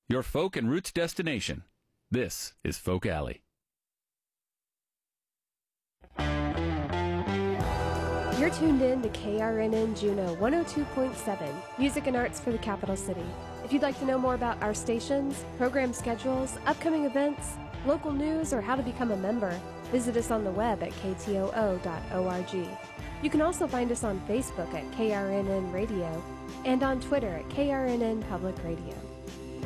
your folk and roots destination. This is Folk Alley. You're tuned in to KRNN Juneau 102.7, music and arts for the capital city. If you'd like to know more about our stations, program schedules, upcoming events, local news, or how to become a member, visit us on the web at ktoo.org. You can also find us on Facebook at KRNN Radio and on Twitter at KRNN Public Radio.